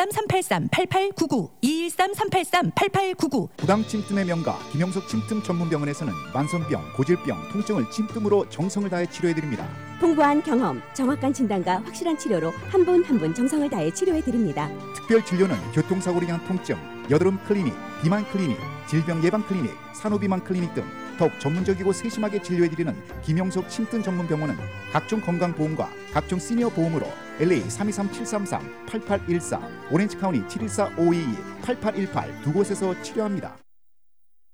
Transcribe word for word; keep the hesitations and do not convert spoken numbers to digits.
이일삼 삼팔삼 팔팔구구 이일삼 삼팔삼 팔팔구구. 부당 침뜸의 명가 김영석 침뜸 전문병원에서는 만성병, 고질병, 통증을 침뜸으로 정성을 다해 치료해드립니다. 풍부한 경험, 정확한 진단과 확실한 치료로 한 분 한 분 정성을 다해 치료해드립니다. 특별 진료는 교통사고로 인한 통증, 여드름 클리닉, 비만 클리닉, 질병 예방 클리닉, 산후비만 클리닉 등 더욱 전문적이고 세심하게 진료해드리는 김영석 침뜸 전문병원은 각종 건강보험과 각종 시니어 보험으로 엘에이 삼이삼 칠삼삼 팔팔일사, 오렌지카운티 칠일사 오이이 팔팔일팔 두 곳에서 치료합니다.